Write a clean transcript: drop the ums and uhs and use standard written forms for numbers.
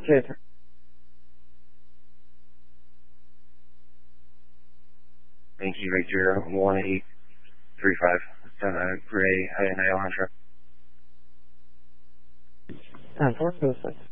Cheers. Thank you, Victor 1835. Gray, Alejandro. 10-4, go 6.